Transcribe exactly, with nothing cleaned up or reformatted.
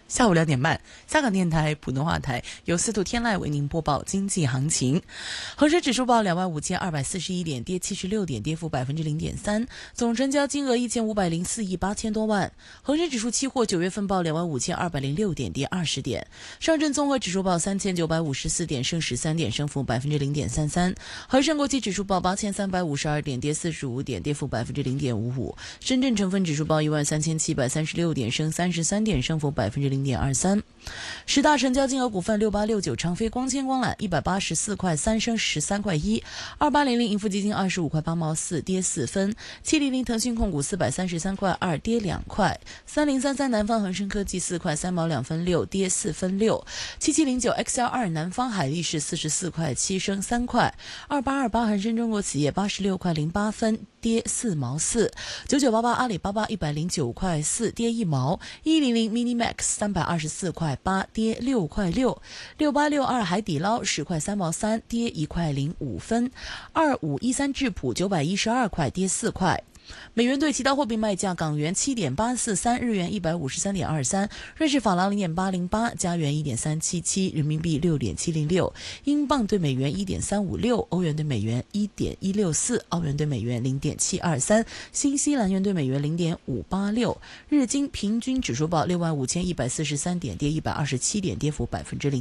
下午两点半，香港电台普通话台由司徒天籁为您播报经济行情。恒生指数报两万五千二百四十一点，跌七十六点，跌幅百分之零点三，总成交金额一千五百零四亿八千多万。恒生指数期货九月份报两万五千二百零六点，跌二十点。上证综合指数报三千九百五十四点，升十三点，升幅百分之零点三三。恒生国际指数报八千三百五十二点，跌四十五点，跌幅百分之零点五五。深圳成分指数报一万三千七百三十六点，升三十三点，升幅百分之零点二三。十大成交金额股份六八六九长飞光纤光缆一百八十四块三，升十三块一。二八零零盈富基金二十五块八毛四，跌四分。七零零腾讯控股四百三十三块二，跌两块。三零三三南方恒生科技四块三毛两分六，跌四分六。七七零九 X L 二南方海力士四十四块七，升三块。二八二八恒生中国企业八十六块零八分，跌四毛四。九九八八阿里巴巴一百零九块四，跌一毛。一零零 Minimax 三百二十四块八，跌六块六。六八六二海底捞十块三毛三，跌一块零五分。二五一三智普九百一十二块，跌四块。美元对其他货币卖价：港元七点八四三，日元一百五十三点二三，瑞士法郎零点八零八，加元一点三七七，人民币六点七零六，英镑对美元一点三五六，欧元对美元一点一六四，澳元对美元零点七二三，新西兰元对美元零点五八六。日经平均指数报六万五千一百四十三点，跌一百二十七点，跌幅百分之零。